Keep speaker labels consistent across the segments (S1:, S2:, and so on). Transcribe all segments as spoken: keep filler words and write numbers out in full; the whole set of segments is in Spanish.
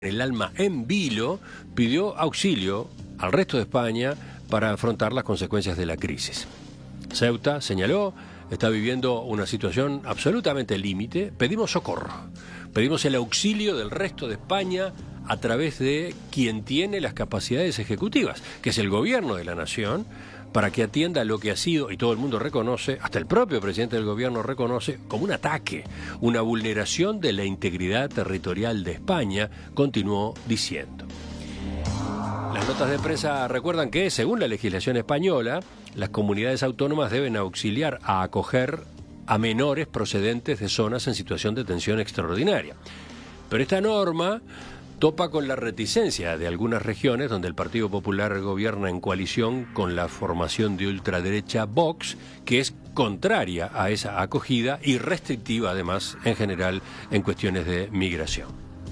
S1: El alma en vilo pidió auxilio al resto de España para afrontar las consecuencias de la crisis. Ceuta, señaló, está viviendo una situación absolutamente límite. Pedimos socorro, pedimos el auxilio del resto de España a través de quien tiene las capacidades ejecutivas, que es el gobierno de la nación, para que atienda lo que ha sido, y todo el mundo reconoce, hasta el propio presidente del gobierno reconoce, como un ataque, una vulneración de la integridad territorial de España, continuó diciendo. Las notas de prensa recuerdan que, según la legislación española, las comunidades autónomas deben auxiliar a acoger a menores procedentes de zonas en situación de tensión extraordinaria. Pero esta norma topa con la reticencia de algunas regiones donde el Partido Popular gobierna en coalición con la formación de ultraderecha Vox, que es contraria a esa acogida y restrictiva además en general en cuestiones de migración.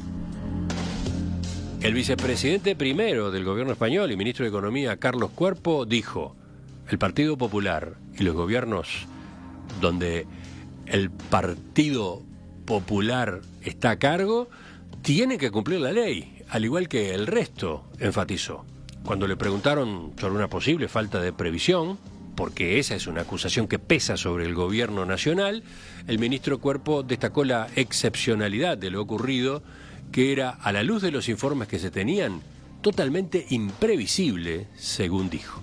S1: El vicepresidente primero del gobierno español y ministro de Economía, Carlos Cuerpo, dijo: el Partido Popular y los gobiernos donde el Partido Popular está a cargo tienen que cumplir la ley, al igual que el resto, enfatizó. Cuando le preguntaron sobre una posible falta de previsión, porque esa es una acusación que pesa sobre el gobierno nacional, el ministro Cuerpo destacó la excepcionalidad de lo ocurrido, que era, a la luz de los informes que se tenían, totalmente imprevisible, según dijo.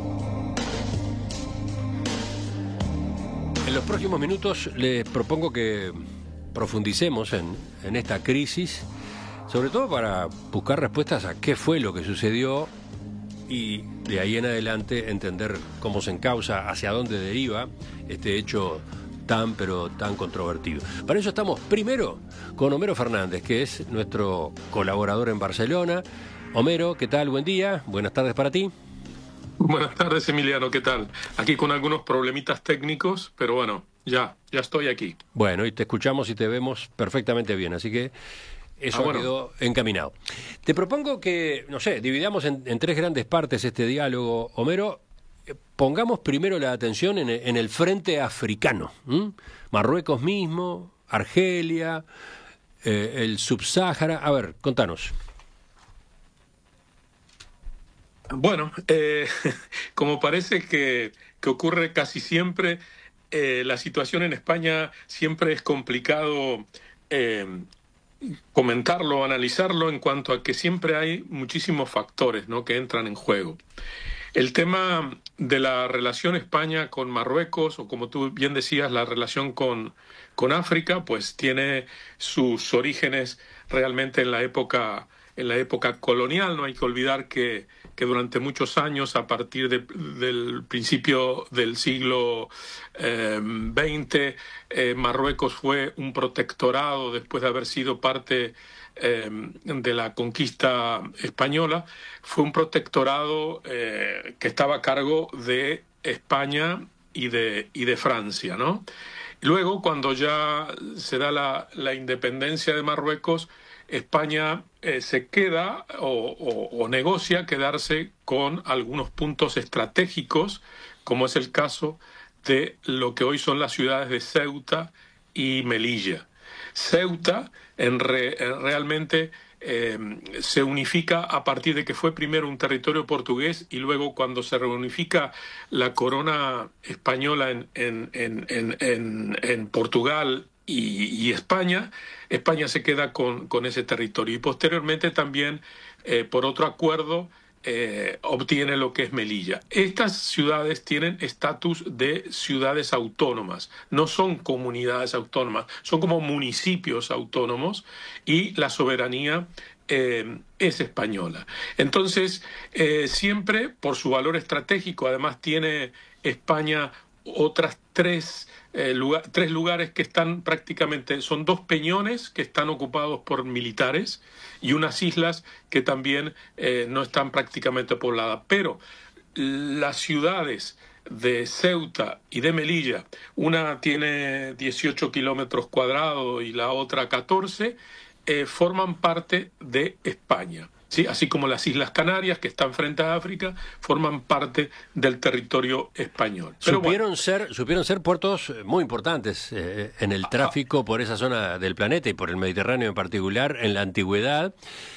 S1: En los próximos minutos les propongo que profundicemos en, en esta crisis, sobre todo para buscar respuestas a qué fue lo que sucedió y de ahí en adelante entender cómo se encausa, hacia dónde deriva este hecho tan pero tan controvertido. Para eso estamos primero con Homero Fernández, que es nuestro colaborador en Barcelona. Homero, ¿qué tal? Buen día, buenas tardes para ti.
S2: Buenas tardes, Emiliano, ¿qué tal? Aquí con algunos problemitas técnicos, pero bueno, ya, ya estoy aquí.
S1: Bueno, y te escuchamos y te vemos perfectamente bien, así que eso ah, bueno. quedó encaminado. Te propongo que, no sé, dividamos en, en tres grandes partes este diálogo, Homero. Pongamos primero la atención en, en el frente africano, ¿m? Marruecos mismo, Argelia, eh, el Subsáhara. A ver, contanos.
S2: Bueno, eh, como parece que, que ocurre casi siempre, eh, la situación en España siempre es complicado eh, comentarlo, analizarlo, en cuanto a que siempre hay muchísimos factores, ¿no?, que entran en juego. El tema de la relación España con Marruecos, o como tú bien decías, la relación con, con África, pues tiene sus orígenes realmente en la época, en la época colonial. No hay que olvidar que que durante muchos años, a partir de, del principio del siglo eh, veinte, eh, Marruecos fue un protectorado después de haber sido parte eh, de la conquista española. Fue un protectorado eh, que estaba a cargo de España y de, y de Francia, ¿no? Luego, cuando ya se da la, la independencia de Marruecos, España eh, se queda o, o, o negocia quedarse con algunos puntos estratégicos, como es el caso de lo que hoy son las ciudades de Ceuta y Melilla. Ceuta en re, en realmente eh, se unifica a partir de que fue primero un territorio portugués, y luego, cuando se reunifica la corona española en, en, en, en, en, en Portugal Y, y España, España se queda con, con ese territorio. Y posteriormente también, eh, por otro acuerdo, eh, obtiene lo que es Melilla. Estas ciudades tienen estatus de ciudades autónomas, no son comunidades autónomas, son como municipios autónomos, y la soberanía eh, es española. Entonces, eh, siempre, por su valor estratégico, además tiene España otras tres, eh, lugar, tres lugares que están prácticamente, son dos peñones que están ocupados por militares y unas islas que también eh, no están prácticamente pobladas. Pero las ciudades de Ceuta y de Melilla, una tiene dieciocho kilómetros cuadrados y la otra catorce, eh, forman parte de España. ¿sí? Así como las Islas Canarias, que están frente a África, forman parte del territorio español. Pero
S1: supieron,
S2: bueno,
S1: ser, supieron ser puertos muy importantes eh, en el tráfico por esa zona del planeta y por el Mediterráneo en particular en la antigüedad.